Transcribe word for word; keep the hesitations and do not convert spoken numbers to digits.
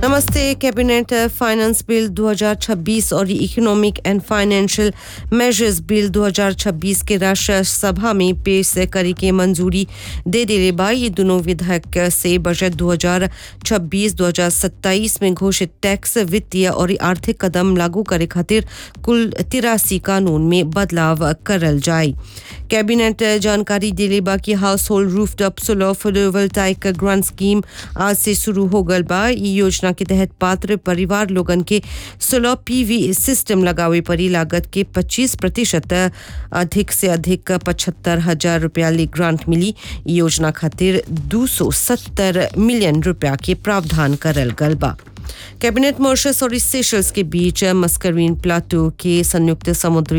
नमस्ते। Cabinet finance bill दो हज़ार छब्बीस और economic and financial measures bill दो हज़ार छब्बीस के राष्ट्र सभा में पेश करे के मंजूरी दे दिले बा। ये दोनों विधेयक से बजट दो हज़ार छब्बीस दो हज़ार सत्ताईस में घोषित टैक्स, वित्तीय और आर्थिक कदम लागू करे खातिर कुल तिरासी कानून में बदलाव करल जाए। कैबिनेट जानकारी दिले बा कि house hold rooftop solar photovoltaic grant scheme आज से शुरू हो गल बा। ये योजना के तहत पात्र परिवार लोगन के सोलर पीवी सिस्टम लगावे परी लागत के पच्चीस प्रतिशत अधिक से अधिक पचहत्तर हजार रुपया ले ग्रांट मिली। योजना खातिर दो सौ सत्तर मिलियन रुपया के प्रावधान करल गल बा। कैबिनेट मॉरिशस और सेशल्स के बीच मस्करीन प्लाटू के संयुक्त समुद्री